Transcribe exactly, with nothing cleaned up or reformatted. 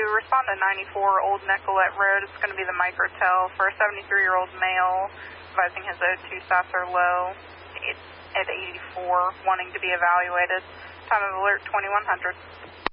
respond to ninety-four Old Nicollet Road. It's going to be the microtel for a seventy-three-year-old male, advising his O two stats are low. It's at eighty-four, wanting to be evaluated. Time of alert twenty-one hundred.